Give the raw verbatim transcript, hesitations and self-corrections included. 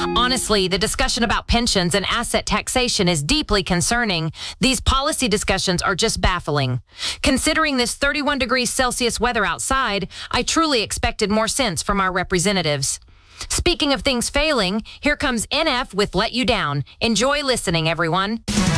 Honestly, the discussion about pensions and asset taxation is deeply concerning. These policy discussions are just baffling. Considering this thirty-one degrees Celsius weather outside, I truly expected more sense from our representatives. Speaking of things failing, here comes N F with Let You Down. Enjoy listening, everyone.